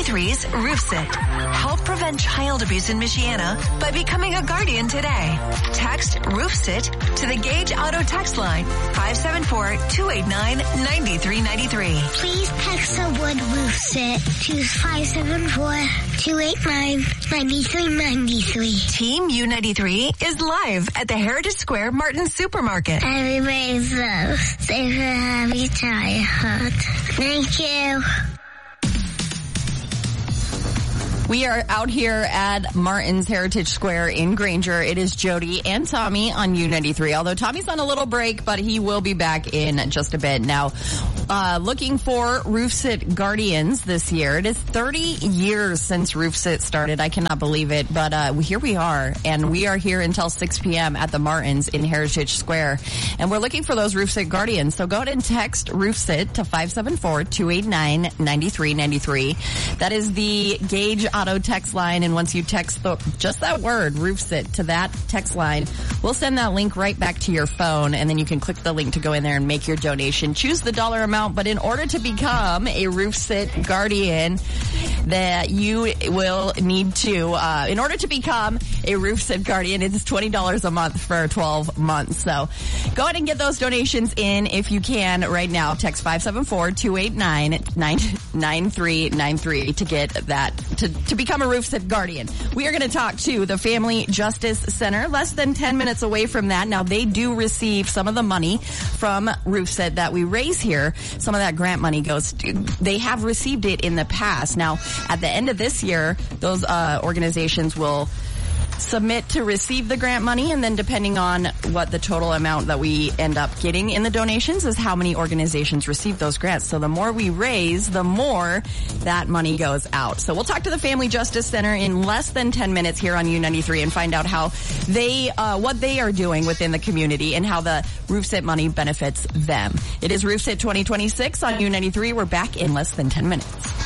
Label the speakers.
Speaker 1: U93's RoofSit. Help prevent child abuse in Michiana by becoming a guardian today. Text RoofSit to the Gage Auto text line 574-289-9393.
Speaker 2: Please text the word RoofSit to 574-289-9393.
Speaker 1: Team U93 is live at the Heritage Square Martin Supermarket.
Speaker 2: Everybody's love. Safe and happy childhood. Thank you.
Speaker 3: We are out here at Martin's Heritage Square in Granger. It is Jody and Tommy on U93. Although Tommy's on a little break, but he will be back in just a bit. Now, looking for RoofSit Guardians this year. It is 30 years since RoofSit started. I cannot believe it, but here we are, and we are here until 6 p.m. at the Martins in Heritage Square, and we're looking for those RoofSit Guardians. So go ahead and text RoofSit to 574-289-9393. That is the Gage Auto text line, and once you text just that word RoofSit to that text line, we'll send that link right back to your phone, and then you can click the link to go in there and make your donation. Choose the dollar amount, but in order to become a RoofSit Guardian, that you will need to, in order to become a RoofSit Guardian, it's $20 a month for 12 months. So go ahead and get those donations in if you can right now. Text 574-289-9393 to get that, to become a RoofSit Guardian. We are going to talk to the Family Justice Center, less than 10 minutes away from that. Now, they do receive some of the money from RoofSit that we raise here. Some of that grant money goes to, they have received it in the past. Now, at the end of this year, those organizations will submit to receive the grant money, and then depending on what the total amount that we end up getting in the donations is how many organizations receive those grants. So the more we raise, the more that money goes out. So we'll talk to the Family Justice Center in less than 10 minutes here on U93 and find out how they, what they are doing within the community and how the RoofSit money benefits them. It is RoofSit 2026 on U93. We're back in less than 10 minutes.